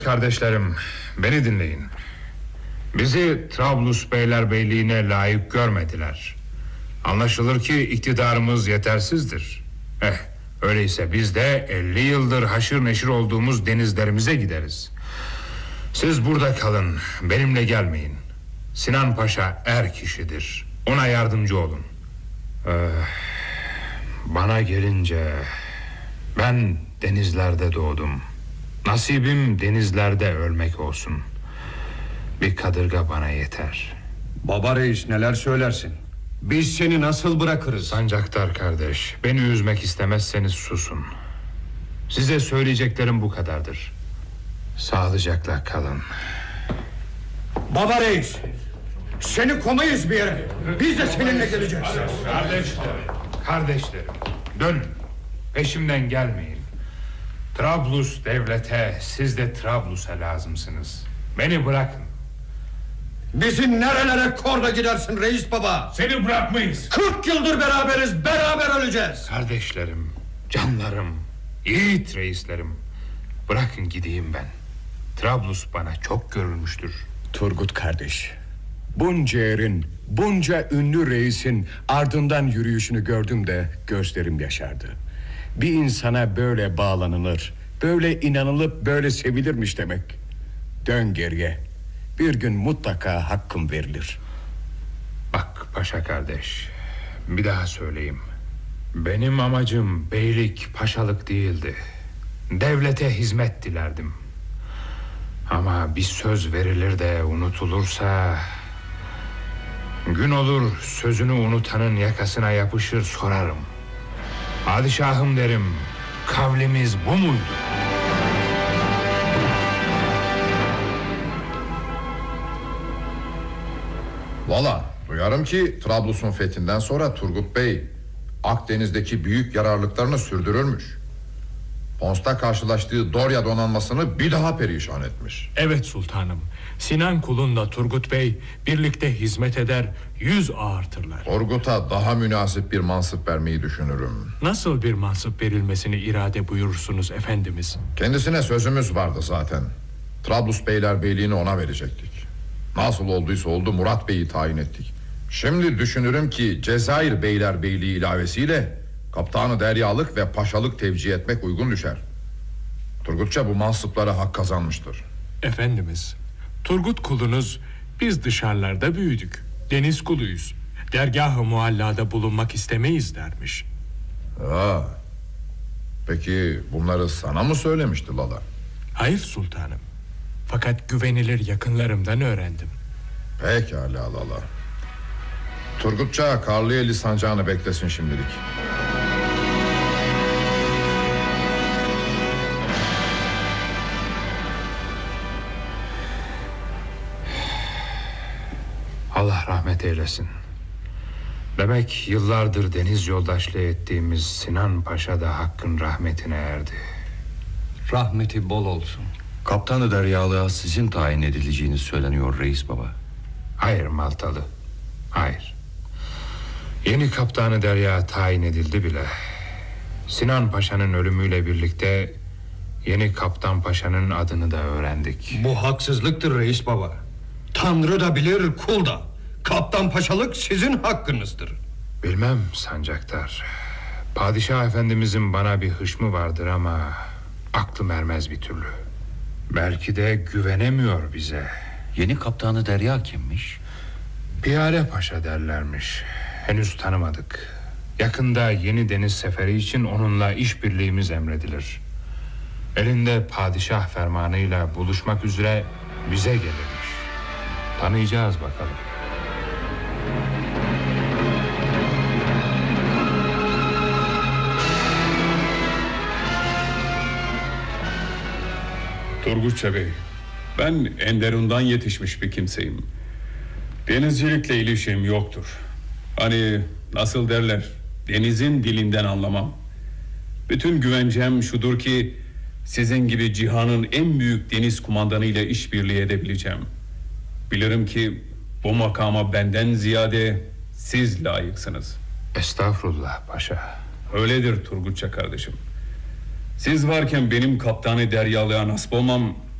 Kardeşlerim, beni dinleyin. Bizi Trablus Beylerbeyliğine layık görmediler. Anlaşılır ki iktidarımız yetersizdir. Öyleyse biz de 50 yıldır haşır neşir olduğumuz denizlerimize gideriz. Siz burada kalın, benimle gelmeyin. Sinan Paşa er kişidir, ona yardımcı olun. Bana gelince, ben denizlerde doğdum. Nasibim denizlerde ölmek olsun. Bir kadırga bana yeter. Baba reis, neler söylersin? Biz seni nasıl bırakırız? Sancaktar kardeş, beni üzmek istemezseniz susun. Size söyleyeceklerim bu kadardır. Sağlıcakla kalın. Baba reis, seni komayız bir yere. Biz de seninle geleceğiz. Kardeşlerim, dönün. Peşimden gelmeyin. Trablus devlete, siz de Trablus'a lazımsınız. Beni bırakın. Bizi nerelere korda gidersin reis baba? Seni bırakmayız. 40 yıldır beraberiz, beraber öleceğiz. Kardeşlerim, canlarım, yiğit reislerim, bırakın gideyim ben. Trablus bana çok görülmüştür. Turgut kardeş, bunca erin, bunca ünlü reisin ardından yürüyüşünü gördüm de gözlerim yaşardı. Bir insana böyle bağlanılır, böyle inanılıp böyle sevilirmiş demek. Dön geriye, bir gün mutlaka hakkım verilir. Bak paşa kardeş, bir daha söyleyeyim. Benim amacım beylik, paşalık değildi. Devlete hizmet dilerdim. Ama bir söz verilir de unutulursa... gün olur sözünü unutanın yakasına yapışır sorarım. Padişahım derim, kavlimiz bu muydu? Valla duyarım ki Trablus'un fethinden sonra Turgut Bey Akdeniz'deki büyük yararlıklarını sürdürürmüş. Pons'ta karşılaştığı Dorya donanmasını bir daha perişan etmiş. Evet sultanım, Sinan Kulun'la Turgut Bey birlikte hizmet eder, 100 ağırtırlar. Turgut'a daha münasip bir mansıp vermeyi düşünürüm. Nasıl bir mansıp verilmesini irade buyurursunuz efendimiz? Kendisine sözümüz vardı zaten. Trablus Beylerbeyliğini ona verecektik. Nasıl olduysa oldu, Murat Bey'i tayin ettik. Şimdi düşünürüm ki Cezayir Beylerbeyliği ilavesiyle kaptanı deryalık ve paşalık tevcih etmek uygun düşer. Turgutça bu mansıplara hak kazanmıştır. Efendimiz, Turgut kulunuz, biz dışarılarda büyüdük, deniz kuluyuz, dergah-ı muallada bulunmak istemeyiz dermiş. Peki bunları sana mı söylemişti Lala? Hayır sultanım, fakat güvenilir yakınlarımdan öğrendim. Pekala Lala. Turgutça Karlıyeli sancağını beklesin şimdilik. Allah rahmet eylesin. Demek yıllardır deniz yoldaşlığı ettiğimiz Sinan Paşa da hakkın rahmetine erdi. Rahmeti bol olsun. Kaptanı deryalığa sizin tayin edileceğiniz söyleniyor reis baba. Hayır Maltalı, hayır. Yeni kaptanı derya tayin edildi bile. Sinan Paşa'nın ölümüyle birlikte yeni kaptan paşanın adını da öğrendik. Bu haksızlıktır reis baba. Tanrı da bilir, kul da. Kaptan paşalık sizin hakkınızdır. Bilmem sancaktar. Padişah efendimizin bana bir hışmı vardır ama aklım ermez bir türlü. Belki de güvenemiyor bize. Yeni kaptanı derya kimmiş? Piyale Paşa derlermiş. Henüz tanımadık. Yakında yeni deniz seferi için onunla işbirliğimiz emredilir. Elinde padişah fermanıyla buluşmak üzere bize gelirmiş. Tanıyacağız bakalım. Turgutça Bey, ben Enderun'dan yetişmiş bir kimseyim. Denizcilikle ilişkim yoktur. Hani nasıl derler, denizin dilinden anlamam. Bütün güvencem şudur ki sizin gibi cihanın en büyük deniz kumandanı ile işbirliği edebileceğim. Bilirim ki bu makama benden ziyade siz layıksınız. Estağfurullah paşa. Öyledir Turgutça kardeşim. Siz varken benim kaptanı deryalığa nasip olmam